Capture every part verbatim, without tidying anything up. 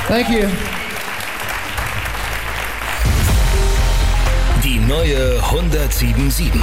Thank you. Die neue hundertsieben sieben.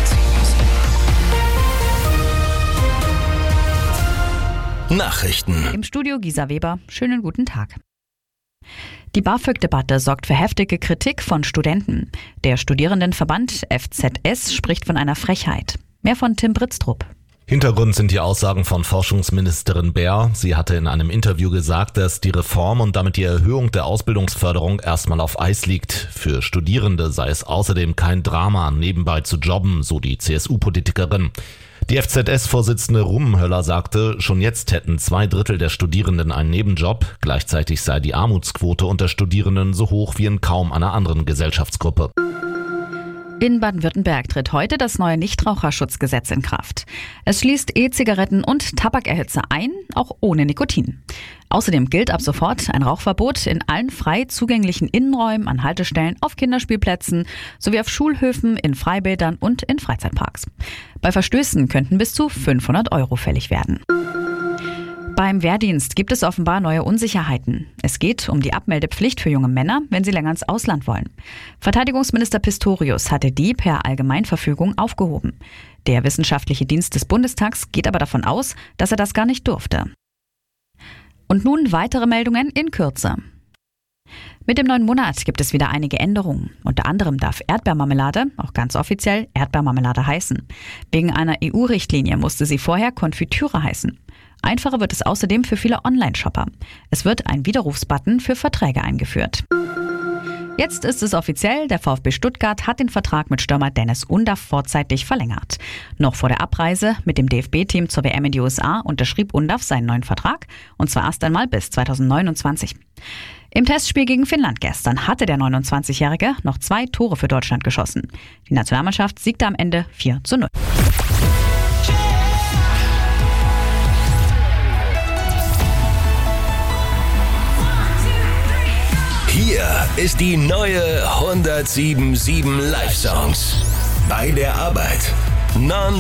Nachrichten. Im Studio Gisa Weber. Schönen guten Tag. Die BAföG-Debatte sorgt für heftige Kritik von Studenten. Der Studierendenverband F Z S spricht von einer Frechheit. Mehr von Tim Britztrup. Hintergrund sind die Aussagen von Forschungsministerin Baer. Sie hatte in einem Interview gesagt, dass die Reform und damit die Erhöhung der Ausbildungsförderung erstmal auf Eis liegt. Für Studierende sei es außerdem kein Drama, nebenbei zu jobben, so die C S U-Politikerin. Die F Z S-Vorsitzende Rummenhöller sagte, schon jetzt hätten zwei Drittel der Studierenden einen Nebenjob. Gleichzeitig sei die Armutsquote unter Studierenden so hoch wie in kaum einer anderen Gesellschaftsgruppe. In Baden-Württemberg tritt heute das neue Nichtraucherschutzgesetz in Kraft. Es schließt E-Zigaretten und Tabakerhitzer ein, auch ohne Nikotin. Außerdem gilt ab sofort ein Rauchverbot in allen frei zugänglichen Innenräumen, an Haltestellen, auf Kinderspielplätzen sowie auf Schulhöfen, in Freibädern und in Freizeitparks. Bei Verstößen könnten bis zu fünfhundert Euro fällig werden. Beim Wehrdienst gibt es offenbar neue Unsicherheiten. Es geht um die Abmeldepflicht für junge Männer, wenn sie länger ins Ausland wollen. Verteidigungsminister Pistorius hatte die per Allgemeinverfügung aufgehoben. Der wissenschaftliche Dienst des Bundestags geht aber davon aus, dass er das gar nicht durfte. Und nun weitere Meldungen in Kürze. Mit dem neuen Monat gibt es wieder einige Änderungen. Unter anderem darf Erdbeermarmelade, auch ganz offiziell, Erdbeermarmelade heißen. Wegen einer E U-Richtlinie musste sie vorher Konfitüre heißen. Einfacher wird es außerdem für viele Online-Shopper. Es wird ein Widerrufsbutton für Verträge eingeführt. Jetzt ist es offiziell, der VfB Stuttgart hat den Vertrag mit Stürmer Dennis Undaff vorzeitig verlängert. Noch vor der Abreise mit dem D F B-Team zur W M in die U S A unterschrieb Undaff seinen neuen Vertrag, und zwar erst einmal bis zweitausendneunundzwanzig. Im Testspiel gegen Finnland gestern hatte der neunundzwanzigjährige noch zwei Tore für Deutschland geschossen. Die Nationalmannschaft siegte am Ende vier zu null. Hier ist die neue hundertsieben Komma sieben Live-Songs. Bei der Arbeit, non